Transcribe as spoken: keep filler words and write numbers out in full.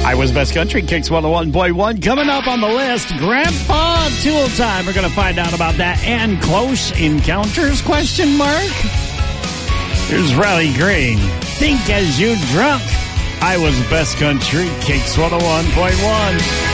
Iowa's Best Country, Kicks one oh one point one. Coming up on the list, Grandpa Tool Time. We're going to find out about that and close encounters, question mark. Here's Riley Green. Think as you drunk. Iowa's Best Country, Kicks one oh one point one.